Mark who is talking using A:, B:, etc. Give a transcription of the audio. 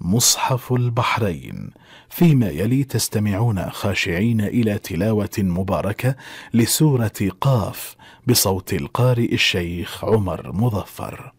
A: مصحف البحرين. فيما يلي تستمعون خاشعين إلى تلاوة مباركة لسورة قاف بصوت القارئ الشيخ عمر مظفر.